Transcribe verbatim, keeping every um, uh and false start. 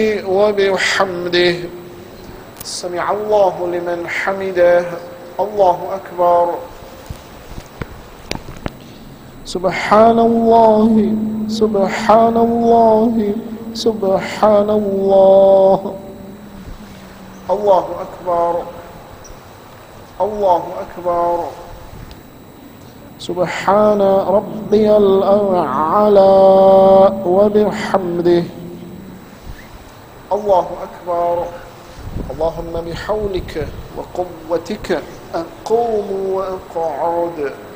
وبحمده سمع الله لمن حمده الله أكبر سبحان الله سبحان الله سبحان الله الله أكبر الله أكبر سبحان ربي الأعلى وبحمده الله أكبر اللهم بحولك وقوتك أقوم وأقعد